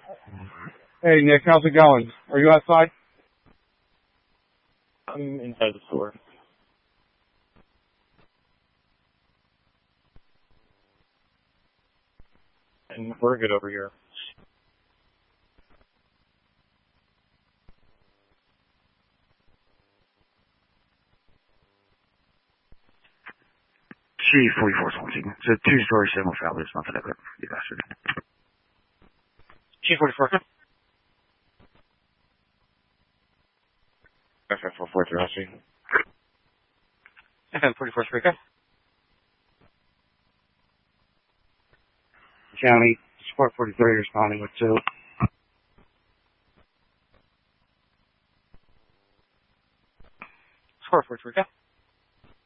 Hey, Nick, how's it going? Are you outside? I'm inside the store. And we're good over here. G44 something. It's a two-story single family. It's nothing like that. You bastard. G44. FF44 Rossi. FM44 speaker. County, Support 43 responding with 2. Support 43.